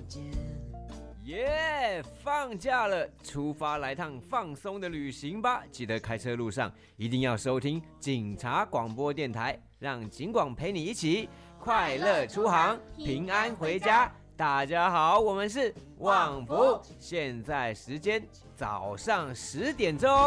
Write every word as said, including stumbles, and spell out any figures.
耶、yeah, 放假了，出发来趟放松的旅行吧！记得开车路上一定要收听警察广播电台，让警广陪你一起快乐出航，平安回家。大家好，我们是旺福，现在时间早上十点钟。